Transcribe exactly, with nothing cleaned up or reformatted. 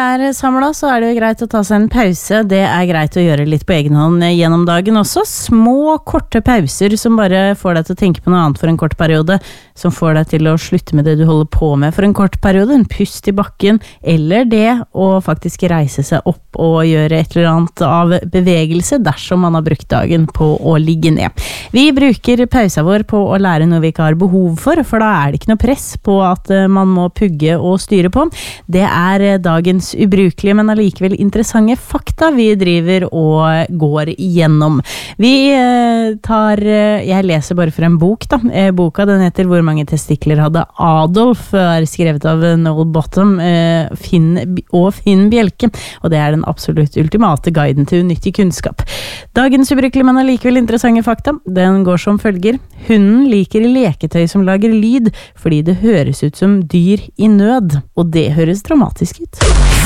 er samlet, så er det jo greit å ta seg en pause. Det er greit å gjøre litt på egen hånd gjennom dagen også. Små, korte pauser som bare får deg til å tenke på noe annet for en kort periode, som får deg til å slutte med det du holder på med for en kort periode, en pust i bakken, eller det å faktisk reise seg opp og gjøre et eller annet av bevegelse dersom man har brukt dagen på å ligge ned. Vi bruker pausa vår på å lære noe vi ikke har behov for, for da er det ikke noe press på at man må pugge og styre på. Det er dagens ubrukelige, men allikevel interessante fakta vi driver og går igjennom. Vi tar, jeg leser bare fra en bok da, boka den heter Hvor mange testikler hadde Adolf, er skrevet av Noel Bottom Finn, og Finn Bjelke, og det er den absolutt ultimate guiden til unyttig kunnskap. Dagens ubrukelige, men allikevel interessante fakta, den går som følger. Hunden liker leketøy som lager lyd, fordi det høres ut som dyr i nød, og det høres dramatisk ut.